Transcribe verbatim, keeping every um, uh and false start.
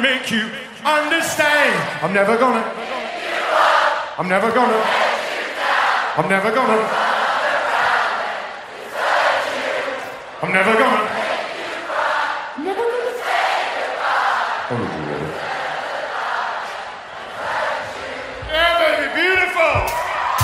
make you understand. I'm never gonna. I'm never gonna. I'm never gonna. I'm never gonna. I'm never gonna.